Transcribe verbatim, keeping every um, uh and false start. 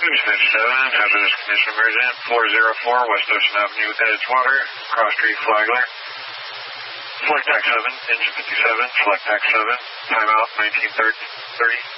News fifty-seven, hazardous condition emergent, four oh four West Ocean Avenue, Edgewater, cross street Flagler. Select tax seven, engine fifty-seven, select tax seven, timeout nineteen thirty.